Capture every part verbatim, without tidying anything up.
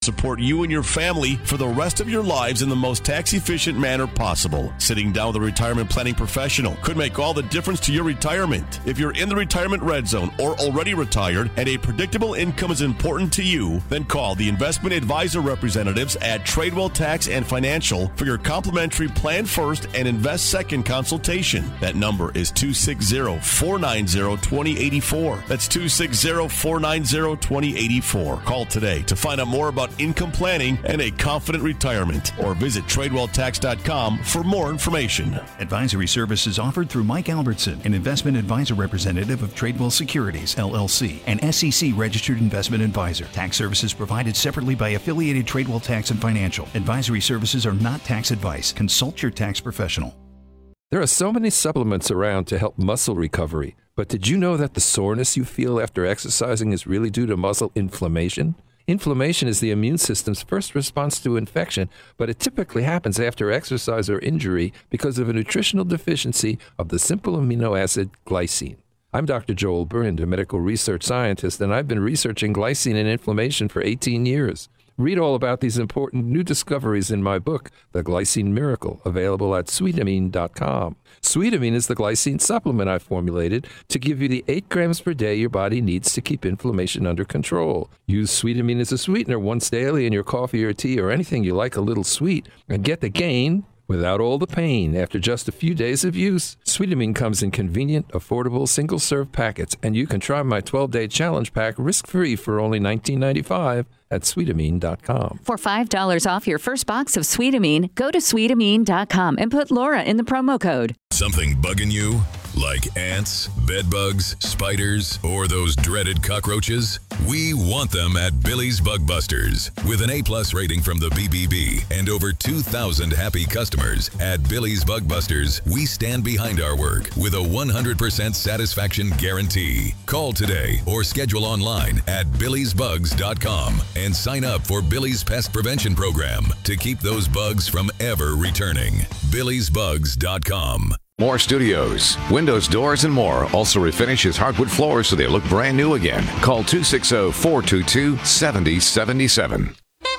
support you and your family for the rest of your lives in the most tax-efficient manner possible. Sitting down with a retirement planning professional could make all the difference to your retirement. If you're in the retirement red zone or already retired and a predictable income is important to you, then call the investment advisor representatives at Tradewell Tax and Financial for your complimentary Plan First and Invest Second consultation. That number is two six zero, four nine zero, two zero eight four. That's two six zero, four nine zero, two zero eight four. Call today to find out more about income planning and a confident retirement, or visit Tradewell Tax dot com for more information. Advisory services offered through Mike Albertson, an investment advisor representative of Tradewell Securities, L L C, an S E C registered investment advisor. Tax services provided separately by affiliated Tradewell Tax and Financial. Advisory services are not tax advice. Consult your tax professional. There are so many supplements around to help muscle recovery, but did you know that the soreness you feel after exercising is really due to muscle inflammation? Inflammation is the immune system's first response to infection, but it typically happens after exercise or injury because of a nutritional deficiency of the simple amino acid glycine. I'm Doctor Joel Brind, a medical research scientist, and I've been researching glycine and inflammation for eighteen years. Read all about these important new discoveries in my book, The Glycine Miracle, available at sweetamine dot com. Sweetamine is the glycine supplement I formulated to give you the eight grams per day your body needs to keep inflammation under control. Use Sweetamine as a sweetener once daily in your coffee or tea or anything you like a little sweet, and get the gain without all the pain after just a few days of use. Sweetamine comes in convenient, affordable, single-serve packets, and you can try my twelve-day challenge pack risk-free for only nineteen ninety-five at sweetamine dot com. For five dollars off your first box of Sweetamine, go to sweetamine dot com and put Laura in the promo code. Something bugging you? Like ants, bedbugs, spiders, or those dreaded cockroaches? We want them at Billy's Bug Busters. With an A-plus rating from the B B B and over two thousand happy customers, at Billy's Bug Busters, we stand behind our work with a one hundred percent satisfaction guarantee. Call today or schedule online at billys bugs dot com and sign up for Billy's Pest Prevention Program to keep those bugs from ever returning. billys bugs dot com. More studios, windows, doors, and more. Also refinish his hardwood floors so they look brand new again. Call two six zero, four two two, seven zero seven seven.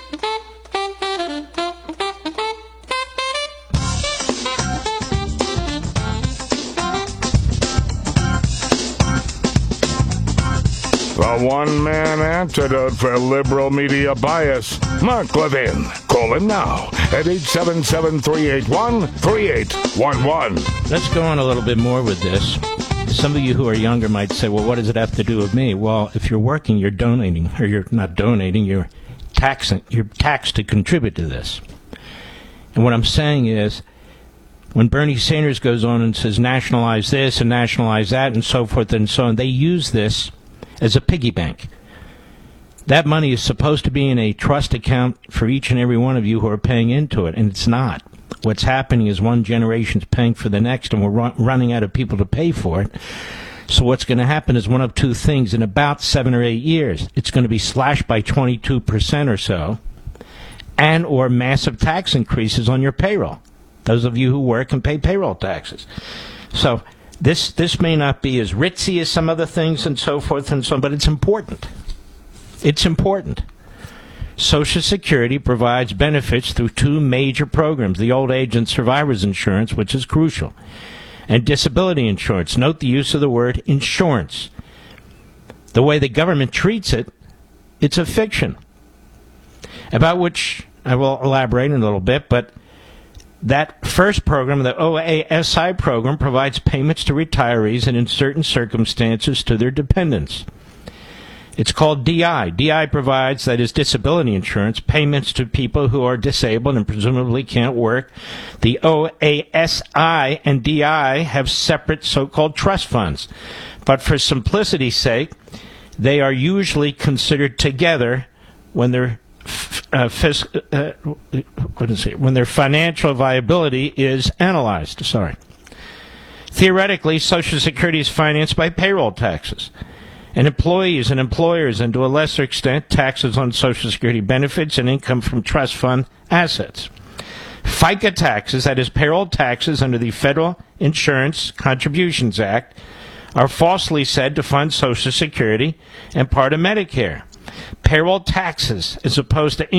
The one-man antidote for liberal media bias, Mark Levin. Call him now at eight seven seven, three eight one, three eight one one. Let's go on a little bit more with this. Some of you who are younger might say, well, what does it have to do with me? Well, if you're working, you're donating, or you're not donating, you're taxing, you're taxed to contribute to this. And what I'm saying is, when Bernie Sanders goes on and says nationalize this and nationalize that and so forth and so on, they use this as a piggy bank. That money is supposed to be in a trust account for each and every one of you who are paying into it, and it's not. What's happening is one generation's paying for the next, and we're run, running out of people to pay for it. So what's going to happen is one of two things. In about seven or eight years, it's going to be slashed by twenty-two percent or so, and or massive tax increases on your payroll. Those of you who work and pay payroll taxes. So This this may not be as ritzy as some other things and so forth and so on, but it's important. It's important. Social Security provides benefits through two major programs, the Old Age and Survivors Insurance, which is crucial, and disability insurance. Note the use of the word insurance. The way the government treats it, it's a fiction, about which I will elaborate in a little bit, but that first program, the O A S I program, provides payments to retirees and in certain circumstances to their dependents. It's called D I. D I provides, that is disability insurance, payments to people who are disabled and presumably can't work. The O A S I and D I have separate so-called trust funds. But for simplicity's sake, they are usually considered together when they're Uh, fisc, uh, what is it? When their financial viability is analyzed. Sorry. Theoretically, Social Security is financed by payroll taxes, and employees and employers, and to a lesser extent, taxes on Social Security benefits and income from trust fund assets. FICA taxes, that is payroll taxes under the Federal Insurance Contributions Act, are falsely said to fund Social Security and part of Medicare. Payroll taxes, as opposed to